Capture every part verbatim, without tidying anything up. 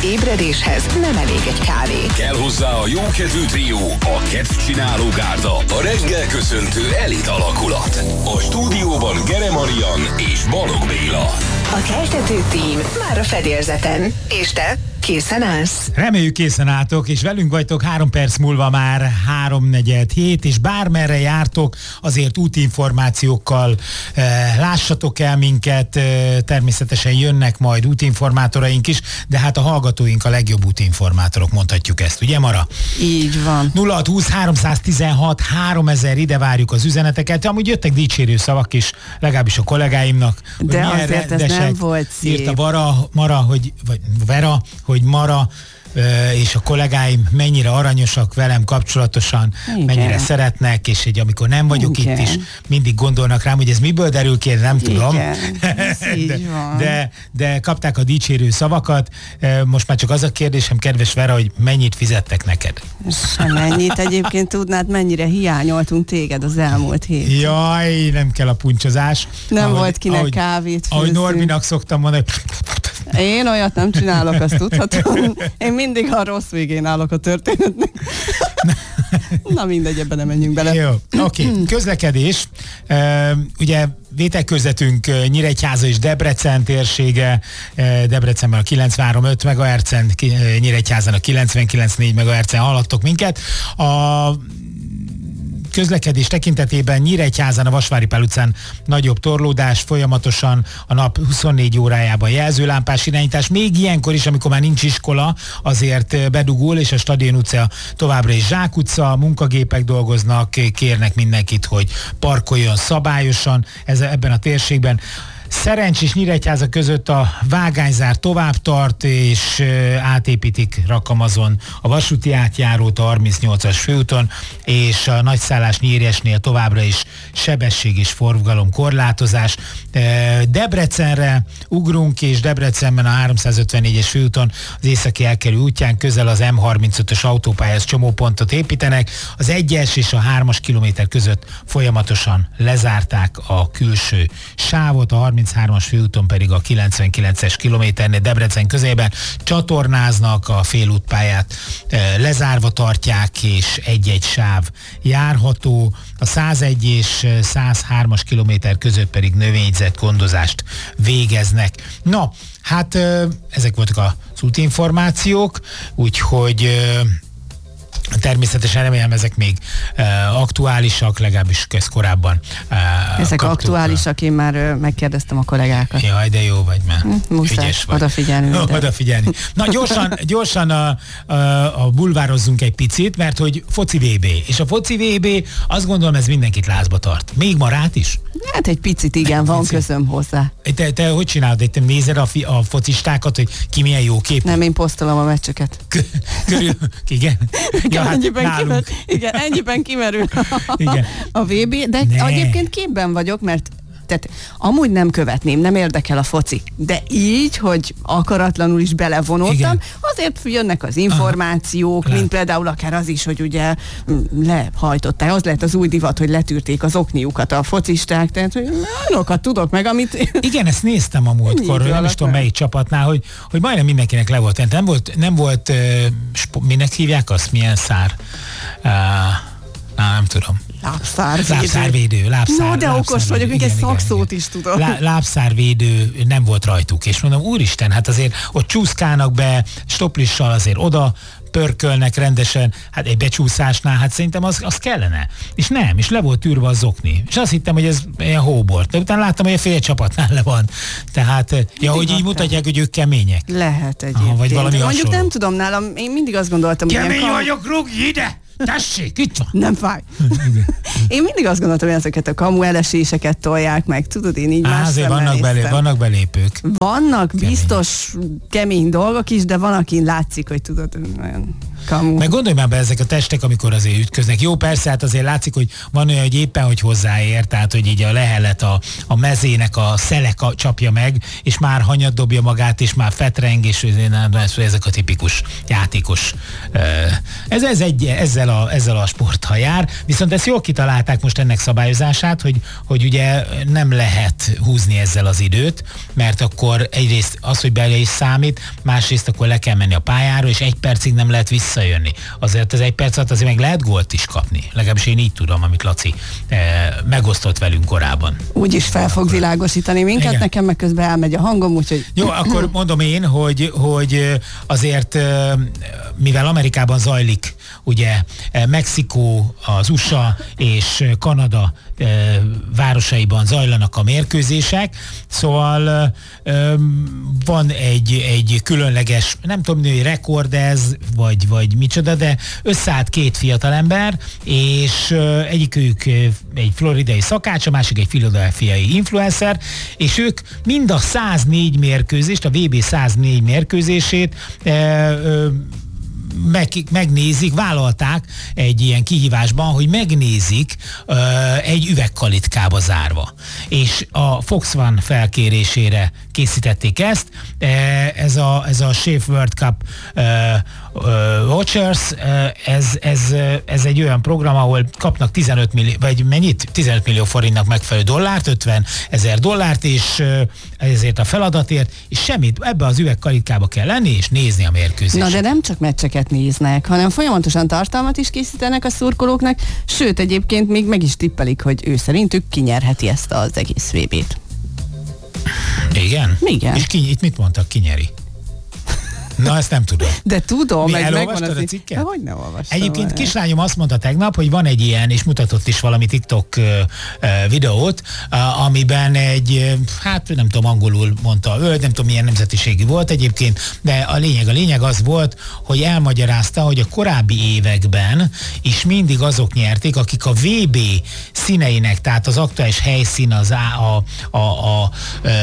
ébredéshez nem elég egy kávé. Kell hozzá a jókedvű trió, a kedvcsináló gárda, a reggel köszöntő elit alakulat. A stúdióban Gere Marian és Balogh Béla. A keltető tím már a fedélzeten. És te? Készen állsz? Reméljük készen álltok, és velünk vagytok három perc múlva már háromnegyed hét, és bármerre jártok, azért útinformációkkal eh, lássatok el minket, eh, természetesen jönnek majd útinformátoraink is, de hát a hallgatóink a legjobb útinformátorok, mondhatjuk ezt, ugye Mara? Így van. nulla hat húsz háromszáztizenhat háromezer, ide várjuk az üzeneteket, amúgy jöttek dicsérő szavak is, legalábbis a kollégáimnak. De azért ez nem volt szép. Írta Mara, Mara, hogy, vagy Vera, hogy Mara és a kollégáim mennyire aranyosak velem kapcsolatosan, igen, mennyire szeretnek, és hogy amikor nem vagyok, igen, itt is mindig gondolnak rám, hogy ez miből derül ki, nem tudom. de, de, de kapták a dicsérő szavakat. Most már csak az a kérdésem, kedves Vera, hogy mennyit fizettek neked? Sem mennyit. Egyébként tudnád, mennyire hiányoltunk téged az elmúlt héten. Jaj, nem kell a puncsozás. Nem ahogy, volt kinek ahogy, kávét főzni. Ahogy Norbinak szoktam mondani, én olyat nem csinálok, azt tudhatom. Én mindig a rossz végén állok a történetnek. Na mindegy, ebben nem menjünk bele. Jó, oké. Okay. Közlekedés. Uh, ugye vételközletünk Nyíregyháza és Debrecen térsége, Debrecenben a kilencvenhárom egész öt megahertzen, Nyíregyházan a kilencvenkilenc egész négy megahertzen hallottok minket. A közlekedés tekintetében Nyíregyházán, a Vasvári Pál utcán nagyobb torlódás, folyamatosan a nap huszonnégy órájában jelzőlámpás irányítás. Még ilyenkor is, amikor már nincs iskola, azért bedugul, és a Stadion utca továbbra is zsákutca, munkagépek dolgoznak, kérnek mindenkit, hogy parkoljon szabályosan ez, ebben a térségben. Szerencs és Nyíregyháza között a vágányzár tovább tart, és átépítik Rakamazon a vasúti átjárót a harmincnyolcas főúton, és a nagyszállás Nyíresnél továbbra is sebesség és forgalom korlátozás. Debrecenre ugrunk, és Debrecenben a háromszázötvennégyes főúton az északi elkerül útján közel az M harmincötös autópályához csomópontot építenek. Az egyes és a hármas kilométer között folyamatosan lezárták a külső sávot, a harminchármas főúton pedig a kilencvenkilences kilométernél Debrecen közében csatornáznak, a félútpályát e, lezárva tartják, és egy-egy sáv járható. A százegy és százhármas kilométer között pedig növényzet gondozást végeznek. Na, hát e, ezek voltak az útinformációk, úgyhogy e, természetesen remélem ezek még uh, aktuálisak, legalábbis ezt korábban uh, Ezek kaptuk. Aktuálisak, én már uh, megkérdeztem a kollégákat. Jaj, de jó vagy már. Hm, muszáj odafigyelni. Odafigyelni. Na gyorsan, gyorsan a, a, a bulvározzunk egy picit, mert hogy foci vé bé. És a foci vé bé, azt gondolom, ez mindenkit lázba tart. Még Marát is? Hát egy picit igen, van közöm hozzá. Te, te hogy csinálod? Te nézed a, fi, a focistákat, hogy ki milyen jó kép? Nem, én posztolom a meccseket. Körül, igen. Ja, hát ennyiben, kimer, igen, ennyiben kimerül a, igen. a vé bé, de ne. Egyébként képben vagyok, mert tehát amúgy nem követném, nem érdekel a foci, de így, hogy akaratlanul is belevonultam, igen, azért jönnek az információk, aha, mint például akár az is, hogy ugye lehajtották, az lett az új divat, hogy letűrték az okniukat a focisták, tehát hogy olyanokat tudok meg, amit... Igen, ezt néztem a múltkor, nem is tudom melyik csapatnál, hogy, hogy majdnem mindenkinek le volt, nem volt, nem volt uh, spo- minek hívják azt, milyen szár? Uh, Á, nem tudom. Lábszárvédő. Lábszárvédő. Lábszár, no, de lábszárvédő. okos vagyok, még egy szakszót igen. is tudom. Lá, lábszárvédő nem volt rajtuk, és mondom, úristen, hát azért ott csúszkálnak be, stoplissal azért oda pörkölnek rendesen, hát egy becsúszásnál, hát szerintem az, az kellene. És nem, és le volt tűrve az okni. És azt hittem, hogy ez ilyen hóbort. De utána láttam, hogy a fél csapatnál le van. Tehát, ja, igen, hogy így mutatják, hogy ők kemények. Lehet egyébként. Aha, vagy valami mondjuk hasonló. Nem tudom, nálam én mindig azt gondoltam, hogy kemény kam... vagyok, rúgj ide! Tessék, itt van! Nem fáj. Én mindig azt gondoltam, hogy ezeket a kamu eleséseket tolják meg, tudod, én így Á, más azért vannak, belé, vannak belépők. Vannak kemény. Biztos kemény dolgok is, de van, akin látszik, hogy tudod, olyan Kamu. Meg gondolj már be, ezek a testek, amikor azért ütköznek. Jó, persze, hát azért látszik, hogy van olyan, hogy éppen, hogy hozzáér, tehát, hogy így a lehelet a, a mezének a szele csapja meg, és már hanyat dobja magát, és már fetreng, és ezek a tipikus játékos. Ez, ez egy, ezzel, a, ezzel a sporttal jár. Viszont ezt jól kitalálták most ennek szabályozását, hogy, hogy ugye nem lehet húzni ezzel az időt, mert akkor egyrészt az, hogy bele is számít, másrészt akkor le kell menni a pályára, és egy percig nem lehet visszajönni. Azért az egy perc alatt azért meg lehet gólt is kapni. Legalábbis én így tudom, amit Laci eh, megosztott velünk korábban. Úgyis fel fog világosítani minket, igen. Nekem meg közben elmegy a hangom, úgyhogy... Jó, akkor mondom én, hogy, hogy azért, mivel Amerikában zajlik, ugye Mexikó, az u es á és Kanada városaiban zajlanak a mérkőzések, szóval van egy, egy különleges, nem tudom, hogy rekord ez, vagy, vagy micsoda, de összeállt két fiatalember, és egyikük egy floridai szakács, a másik egy philadelphiai influencer, és ők mind a száznégy mérkőzést, a vé bé száznégy mérkőzését Meg, megnézik, vállalták egy ilyen kihívásban, hogy megnézik uh, egy üvegkalitkába zárva. És a Fox One felkérésére készítették ezt. Ez a, ez a Chef World Cup uh, uh, Watchers, uh, ez, ez, ez egy olyan program, ahol kapnak tizenöt millió, vagy mennyit? tizenöt millió forintnak megfelelő dollárt, ötven ezer dollárt, és uh, ezért a feladatért, és semmit, ebbe az üvegkalitkába kell lenni, és nézni a mérkőzést. Na de nem csak meccseket néznek, hanem folyamatosan tartalmat is készítenek a szurkolóknak, sőt egyébként még meg is tippelik, hogy ő szerintük kinyerheti ezt az egész vé bét. Igen? Igen. És ki, itt mit mondtak, kinyeri? Na, ezt nem tudom. De tudom, Mi, meg megvan az... a cikket? Hogy ne olvastam. Egyébként kislányom azt mondta tegnap, hogy van egy ilyen, és mutatott is valami TikTok uh, uh, videót, uh, amiben egy, uh, hát nem tudom, angolul mondta, ő nem tudom, milyen nemzetiségű volt egyébként, de a lényeg, a lényeg az volt, hogy elmagyarázta, hogy a korábbi években is mindig azok nyerték, akik a vé bé színeinek, tehát az aktuális helyszín, az a, a, a, a, a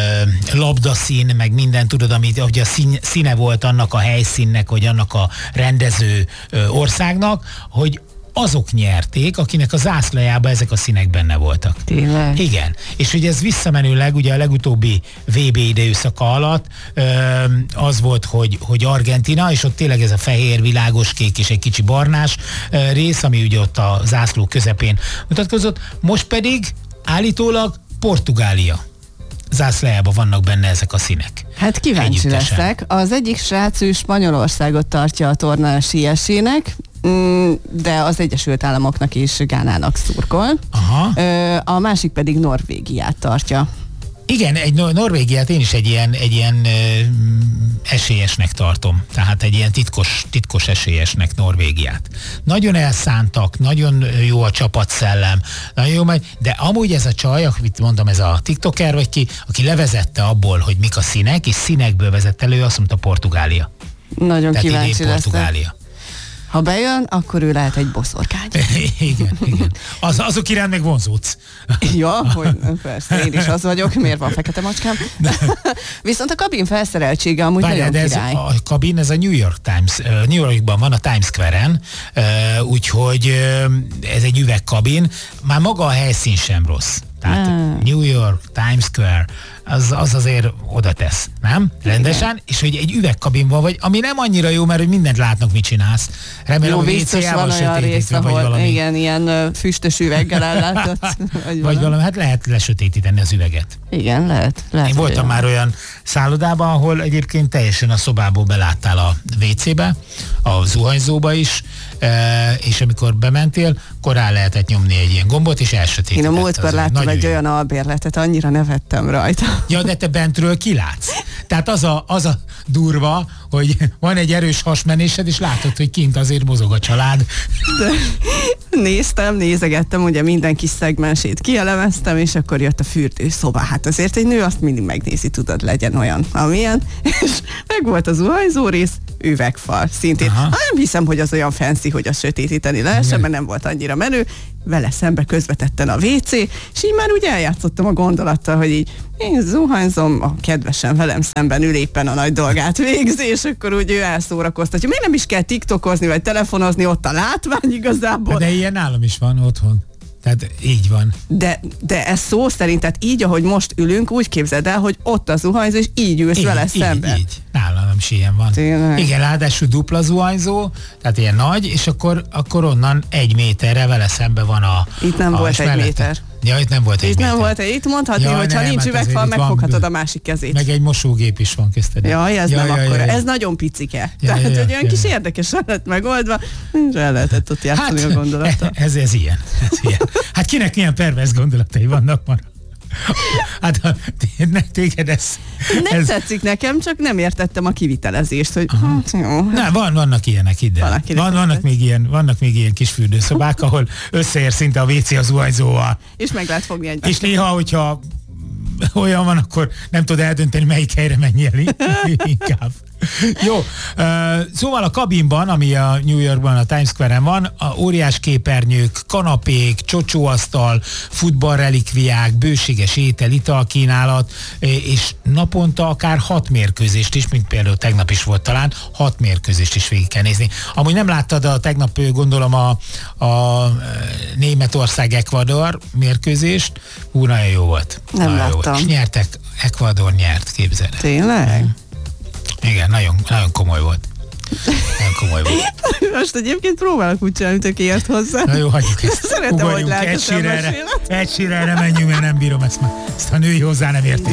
labdaszín, meg minden, tudod, amit, hogy a szín, színe volt annak a helyszínnek, vagy annak a rendező ö, országnak, hogy azok nyerték, akinek a zászlajába ezek a színek benne voltak. Tényleg? Igen. És ugye ez visszamenőleg, ugye a legutóbbi vé bé időszaka alatt ö, az volt, hogy, hogy Argentina, és ott tényleg ez a fehér, világos, kék és egy kicsi barnás ö, rész, ami ugye ott a zászló közepén mutatkozott, most pedig állítólag Portugália zászlájában vannak benne ezek a színek. Hát kíváncsi leszek. Az egyik srác, ő Spanyolországot tartja a torna síesének, de az Egyesült Államoknak és Gánának szurkol. Aha. A másik pedig Norvégiát tartja. Igen, egy Norvégiát én is egy ilyen, egy ilyen ö, esélyesnek tartom. Tehát egy ilyen titkos, titkos esélyesnek Norvégiát. Nagyon elszántak, nagyon jó a csapatszellem, nagyon jó megy, de amúgy ez a csaj, amit mondom, ez a TikToker vagy ki, aki levezette abból, hogy mik a színek, és színekből vezette elő, azt mondta Portugália. Nagyon Tehát kíváncsi lesz. Portugália. Ha bejön, akkor ő lehet egy boszorkány. Igen, igen. Az, azok iránt meg vonzódsz. Ja, hogy persze, én is az vagyok, miért van fekete macskám. Viszont a kabin felszereltsége amúgy Várjál, nagyon de király. Ez a kabin, ez a New York Times, uh, New Yorkban van a Times Square-en, uh, úgyhogy uh, ez egy üvegkabin, már maga a helyszín sem rossz. Tehát ah. New York, Times Square, az, az azért oda tesz, nem? Rendesen, igen. És hogy egy üvegkabinban vagy, ami nem annyira jó, mert hogy mindent látnak, mit csinálsz. Remélem, jó, biztos van olyan rész, ahol valami... igen, ilyen füstös üveggel ellátott. vagy, vagy valami. valami, hát lehet lesötétíteni az üveget. Igen, lehet. lehet Én voltam olyan. már olyan szállodában, ahol egyébként teljesen a szobából beláttál a vé cébe, a zuhanyzóba is, és amikor bementél, akkor rá lehetett nyomni egy ilyen gombot, és elsötétített. Én a múltkor láttam egy olyan albérletet, annyira nevettem rajta. Ja, de te bentről kilátsz. Tehát az a, az a durva, hogy van egy erős hasmenésed, és látod, hogy kint azért mozog a család. De néztem, nézegettem, ugye minden kis szegmensét kielemeztem, és akkor jött a fürdőszoba. Hát azért egy nő azt mindig megnézi, tudod, legyen olyan, amilyen. És meg volt az zuhanyzó rész, üvegfal szintén. Hát nem hiszem, hogy az olyan fancy, hogy azt sötétíteni lehessen, mert nem volt annyira menő. Vele szembe közvetetten a vé cé, és így már úgy eljátszottam a gondolattal, hogy így én zuhanyzom, a kedvesem velem szemben ül éppen a nagy dolgát végzi, és akkor úgy ő elszórakoztatja. Még nem is kell tiktokozni, vagy telefonozni, ott a látvány igazából. De ilyen nálam is van otthon. Tehát így van. De, de ez szó szerint, tehát így, ahogy most ülünk, úgy képzeld el, hogy ott a zuhanyzó, és így ülsz így, vele így, szemben. Így. Nálam is ilyen van. Tényleg? Igen, ráadásul dupla zuhanyzó, tehát ilyen nagy, és akkor, akkor onnan egy méterre vele szembe van a... Itt nem a, volt egy mellette. méter. Ja, itt nem volt egy Itt méter. nem volt egy, itt mondhatni, Jaj, hogy ha nincs üvegfal, megfoghatod a másik kezét. Meg egy mosógép is van közted. Jaj, ez ja, nem ja, akkora. Ja, ja. Ez nagyon picike. Ja, Tehát, ja, ja, hogy olyan ja, kis ja. érdekesen lett megoldva, és el lehetett ott játszani Hát, a gondolattal. Ez, ez ilyen. Ez ilyen. Hát kinek milyen pervers gondolatai vannak már? Hát téged ez... Nem ez... tetszik nekem, csak nem értettem a kivitelezést, hogy hát jó. Na, van, vannak ilyenek ide. Van, van, vannak, még ilyen, vannak még ilyen kis fürdőszobák, ahol összeér szinte a vé cé a zuhanyzóval. És meg lehet fogni egymást. És néha, hogyha olyan van, akkor nem tudod eldönteni, melyik helyre menjél inkább. Jó, uh, szóval a kabinban, ami a New Yorkban, a Times Square-en van, a óriás képernyők, kanapék, csocsóasztal, futballrelikviák, bőséges étel, italkínálat, és naponta akár hat mérkőzést is, mint például tegnap is volt talán, hat mérkőzést is végig kell nézni. Amúgy nem láttad a tegnap, gondolom, a, a Németország-Ecuador mérkőzést? Hú, nagyon jó volt. Nem nagyon láttam. Jó volt. És nyertek, Ecuador nyert, képzeld. Tényleg? Igen, nagyon, nagyon komoly volt. Nagyon komoly volt. Most egyébként próbálok úgy csinálni, hogy ért hozzá. Na jó, hagyjuk ezt. Szeretem, hogy lelkesen egy sírre, egy sírre menjünk, mert nem bírom ezt már. Ezt a női hozzá nem érti.